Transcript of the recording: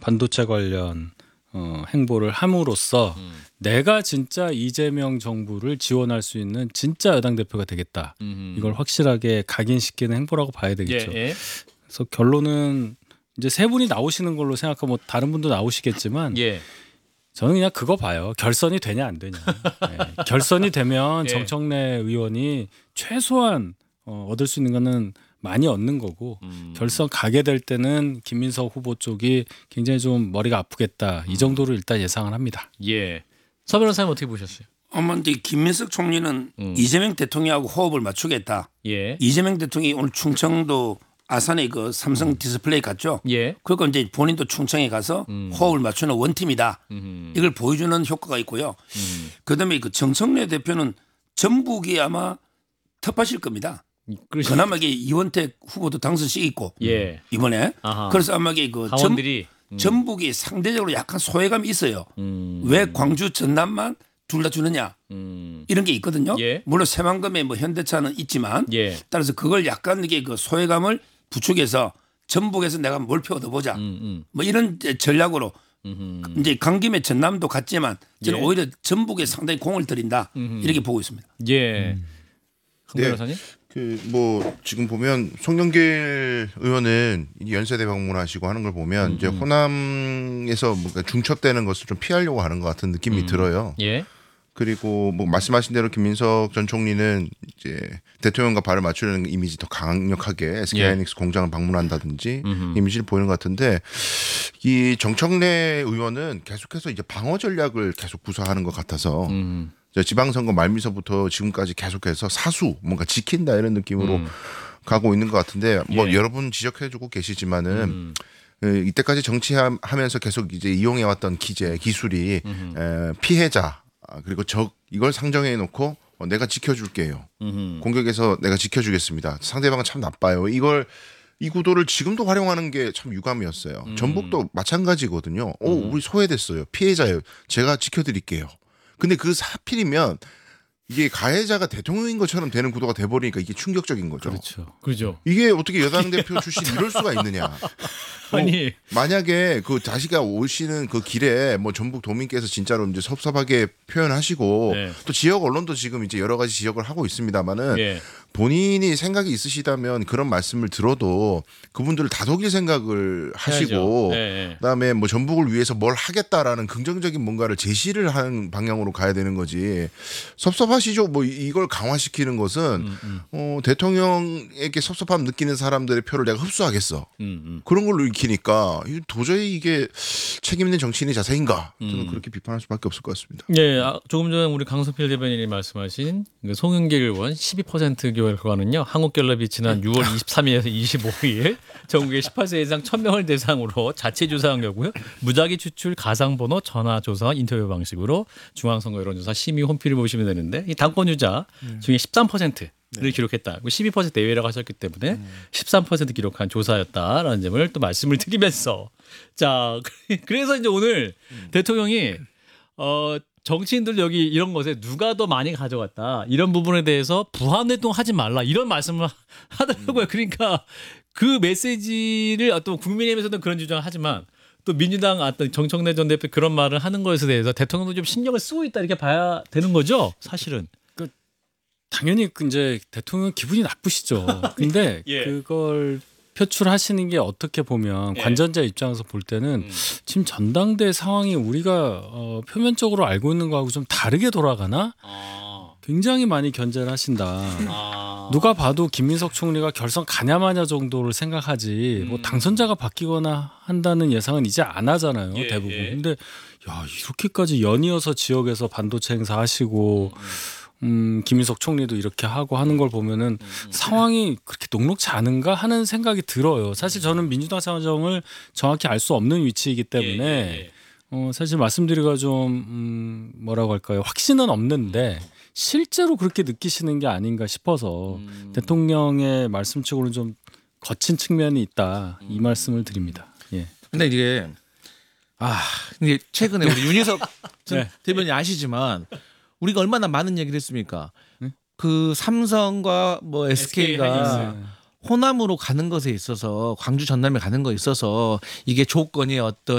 반도체 관련 행보를 함으로써 내가 진짜 이재명 정부를 지원할 수 있는 진짜 여당 대표가 되겠다. 이걸 확실하게 각인시키는 행보라고 봐야 되겠죠. 예. 그래서 결론은 이제 세 분이 나오시는 걸로 생각하고 뭐 다른 분도 나오시겠지만 예. 저는 그냥 그거 봐요. 결선이 되냐 안 되냐. 네. 결선이 되면 예. 정청래 의원이 최소한 얻을 수 있는 거는 많이 얻는 거고 결선 가게 될 때는 김민석 후보 쪽이 굉장히 좀 머리가 아프겠다. 이 정도로 일단 예상을 합니다. 예. 서 변호사님 어떻게 보셨어요? 아마 이제 김민석 총리는 이재명 대통령하고 호흡을 맞추겠다. 예. 이재명 대통령이 오늘 충청도 아산에 그 삼성 디스플레이 갔죠. 예. 그러니까 이제 본인도 충청에 가서 호흡을 맞추는 원팀이다. 이걸 보여주는 효과가 있고요. 그다음에 그 정청래 대표는 전북이 아마 텃밭일 겁니다. 그나마 이게 이원택 후보도 당선시켰고 예. 이번에 아하. 그래서 아마 이게 그 당원들이 전북이 상대적으로 약간 소외감이 있어요. 왜 광주 전남만 둘 다 주느냐 이런 게 있거든요. 예. 물론 새만금에 뭐 현대차는 있지만 예. 따라서 그걸 약간 이게 그 소외감을 부축해서 전북에서 내가 몰표 얻어보자 뭐 이런 전략으로 이제 간 김에 전남도 갔지만 저는 예. 오히려 전북에 상당히 공을 들인다 이렇게 보고 있습니다. 예. 강 네. 변호사님? 그 뭐 지금 보면 송영길 의원은 연세대 방문하시고 하는 걸 보면 이제 호남에서 뭔가 중첩되는 것을 좀 피하려고 하는 것 같은 느낌이 들어요. 예. 그리고 뭐 말씀하신 대로 김민석 전 총리는 이제 대통령과 발을 맞추려는 이미지 더 강력하게 SK하이닉스 공장을 방문한다든지 이미지를 보이는 것 같은데 이 정청래 의원은 계속해서 이제 방어 전략을 계속 구사하는 것 같아서 지방선거 말미서부터 지금까지 계속해서 사수 뭔가 지킨다 이런 느낌으로 가고 있는 것 같은데 뭐 예. 여러분 지적해주고 계시지만은 이때까지 정치하면서 계속 이제 이용해왔던 기술이 피해자 그리고 적 이걸 상정해 놓고 내가 지켜줄게요. 공격에서 내가 지켜주겠습니다. 상대방은 참 나빠요. 이 구도를 지금도 활용하는 게 참 유감이었어요. 전북도 마찬가지거든요. 우리 소외됐어요. 피해자예요. 제가 지켜드릴게요. 근데 그 하필이면 이게 가해자가 대통령인 것처럼 되는 구도가 돼버리니까 이게 충격적인 거죠. 그렇죠. 이게 어떻게 여당 대표 출신 이럴 수가 있느냐. 아니 만약에 그 자식이 오시는 그 길에 뭐 전북 도민께서 진짜로 이제 섭섭하게 표현하시고 네. 또 지역 언론도 지금 이제 여러 가지 지적을 하고 있습니다만은 예. 본인이 생각이 있으시다면 그런 말씀을 들어도 그분들을 다독일 생각을 하시고 예. 그다음에 뭐 전북을 위해서 뭘 하겠다라는 긍정적인 뭔가를 제시를 하는 방향으로 가야 되는 거지. 섭섭하시죠? 뭐 이걸 강화시키는 것은 대통령에게 섭섭함 느끼는 사람들의 표를 내가 흡수하겠어. 그런 걸로 익히니까 도저히 이게 책임 있는 정치인의 자세인가? 저는 그렇게 비판할 수밖에 없을 것 같습니다. 예, 조금 전에 우리 강성필 대변인이 말씀하신 그 송영길 의원 12% 결과는요. 한국갤럽이 지난 6월 23일에서 25일 전국의 18세 이상 1000명을 대상으로 자체 조사한 거고요. 무작위 추출, 가상번호, 전화조사, 인터뷰 방식으로 중앙선거 여론조사 심의 홈피를 보시면 되는데 이 당권 유자 중에 13%를 기록했다. 12% 내외라고 하셨기 때문에 13% 기록한 조사였다라는 점을 또 말씀을 드리면서 자 그래서 이제 오늘 대통령이 정치인들 여기 이런 것에 누가 더 많이 가져갔다 이런 부분에 대해서 부안회동 하지 말라 이런 말씀을 하더라고요. 그러니까 그 메시지를 어떤 국민의힘에서는 그런 주장을 하지만 또 민주당 어떤 정청래 전 대표 그런 말을 하는 것에 대해서 대통령도 좀 신경을 쓰고 있다 이렇게 봐야 되는 거죠, 사실은. 당연히 이제 대통령 기분이 나쁘시죠. 근데 예. 그걸 표출하시는 게 어떻게 보면 예. 관전자 입장에서 볼 때는 지금 전당대 상황이 우리가 표면적으로 알고 있는 거하고 좀 다르게 돌아가나? 굉장히 많이 견제를 하신다. 누가 봐도 김민석 총리가 결선 가냐마냐 정도를 생각하지 뭐 당선자가 바뀌거나 한다는 예상은 이제 안 하잖아요. 예, 대부분. 예. 근데 야 이렇게까지 연이어서 지역에서 반도체 행사하시고 김민석 총리도 이렇게 하고 하는 걸 보면은 상황이 그렇게 녹록지 않은가 하는 생각이 들어요. 사실 저는 민주당 사정을 정확히 알 수 없는 위치이기 때문에 사실 말씀드리기가 좀 뭐라고 할까요? 확신은 없는데 실제로 그렇게 느끼시는 게 아닌가 싶어서 대통령의 말씀치고는 좀 거친 측면이 있다 이 말씀을 드립니다. 예. 근데 이게 근데 최근에 우리 윤희석 전 네. 대변인 아시지만 우리가 얼마나 많은 얘기를 했습니까? 그 삼성과 뭐 SK가 호남으로 가는 것에 있어서 광주 전남에 가는 것에 있어서 이게 조건이 어떤